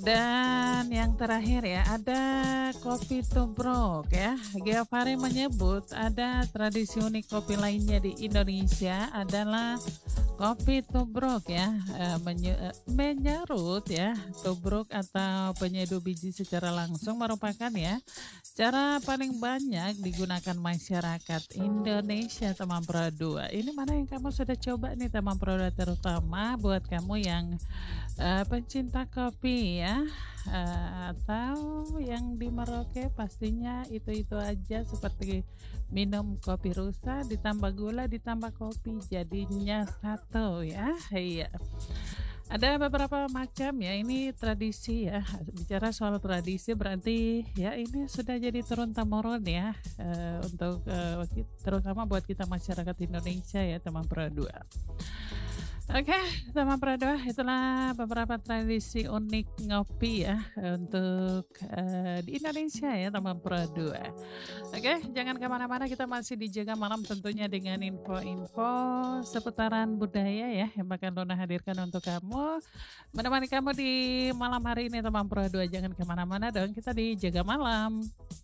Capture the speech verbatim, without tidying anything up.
Dan yang terakhir ya, ada kopi tubruk ya. Giavari menyebut ada tradisi unik kopi lainnya di Indonesia adalah kopi tubruk ya. Eh, menye- eh, menyerut ya, tubruk atau penyeduh biji secara langsung merupakan ya cara paling banyak digunakan masyarakat Indonesia teman Pro dua. Ini mana yang kamu sudah coba nih teman Pro dua, terutama buat kamu yang Eee, pencinta kopi ya, eee, atau yang di Merauke pastinya itu-itu aja seperti minum kopi rusa ditambah gula ditambah kopi jadinya satu ya, iya. Ada beberapa macam ya, ini tradisi ya, bicara soal tradisi berarti ya ini sudah jadi turun-temurun ya, eee, untuk, eee, kit terutama buat kita masyarakat Indonesia ya teman Pro dua. Oke, teman Prado, itulah beberapa tradisi unik ngopi ya untuk eh, di Indonesia ya teman Prado. Oke, jangan kemana-mana, kita masih dijaga malam tentunya dengan info-info seputaran budaya ya yang bakal Luna hadirkan untuk kamu. Menemani kamu di malam hari ini teman Prado, jangan kemana-mana dong, kita dijaga malam.